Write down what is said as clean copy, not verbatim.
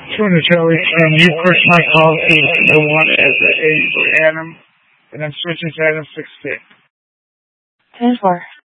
Tuna Joey, and you pushed my call to the one as the 8 for Adam, and I'm switching to Adam 16. 10-4.